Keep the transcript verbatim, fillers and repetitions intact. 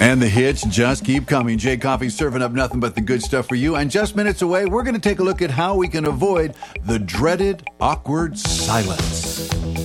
And the hits just keep coming. Jay Coffee serving up nothing but the good stuff for you. And just minutes away, we're going to take a look at how we can avoid the dreaded awkward silence.